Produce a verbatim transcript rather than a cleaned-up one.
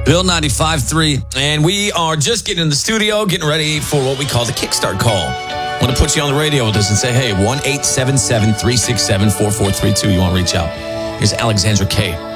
Bill ninety-five three. And we are just getting in the studio, getting ready for what we call the Kickstart call. I want to put you on the radio with us and say, hey, one eight seven seven, three six seven, four four three two. You want to reach out. Here's Alexandra K.